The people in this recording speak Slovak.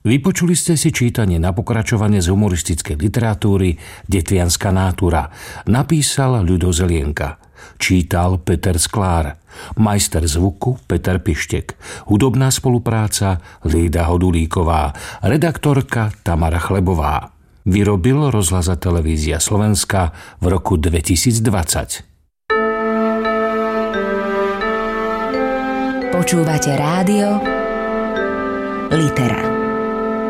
Vypočuli ste si čítanie na pokračovanie z humoristickej literatúry Detvianská nátura. Napísal Ľudo Zelienka. Čítal Peter Sklár. Majster zvuku Peter Pištek. Hudobná spolupráca Lída Hodulíková. Redaktorka Tamara Chlebová. Vyrobil Rozhlas a televízia Slovenska v roku 2020. Počúvate rádio Litera.